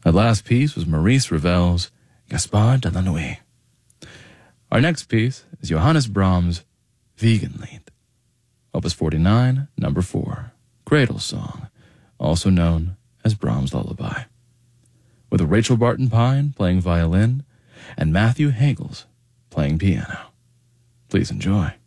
That last piece was Maurice Ravel's Gaspard de la Nuit. Our next piece is Johannes Brahms' Wiegenlied, Opus 49, number 4, Cradle Song, also known as Brahms' Lullaby, with Rachel Barton Pine playing violin and Matthew Hagels playing piano. Please enjoy.